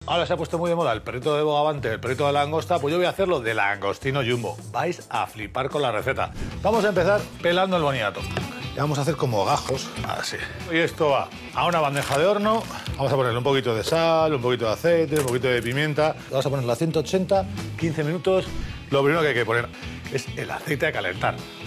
Ahora se ha puesto muy de moda el perrito de bogavante, el perrito de langosta, pues yo voy a hacerlo de langostino jumbo. Vais a flipar con la receta. Vamos a empezar pelando el boniato. Le vamos a hacer como gajos, así. Y esto va a una bandeja de horno. Vamos a ponerle un poquito de sal, un poquito de aceite, un poquito de pimienta. Vamos a ponerlo a 180, 15 minutos. Lo primero que hay que poner es el aceite a calentar.